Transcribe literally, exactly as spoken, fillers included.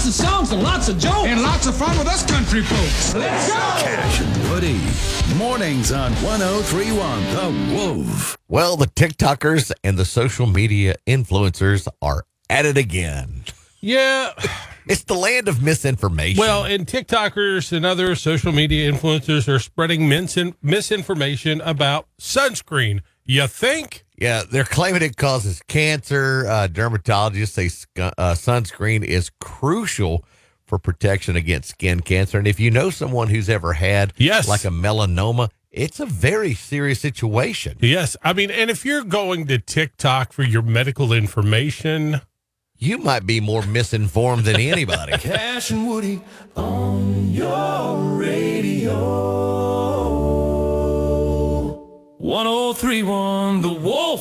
Lots of songs and lots of jokes. And lots of fun with us country folks. Let's go! Cash and Woody. Mornings on one oh three one The Wolf. Well, the TikTokers and the social media influencers are at it again. Yeah. It's the land of misinformation. Well, and TikTokers and other social media influencers are spreading mis- misinformation about sunscreen. You think? Yeah, they're claiming it causes cancer. Uh, dermatologists say sc- uh, sunscreen is crucial for protection against skin cancer. And if you know someone who's ever had yes. like a melanoma, it's a very serious situation. Yes. I mean, and if you're going to TikTok for your medical information, you might be more misinformed than anybody. Cash and Woody on your radio. one oh three one The Wolf.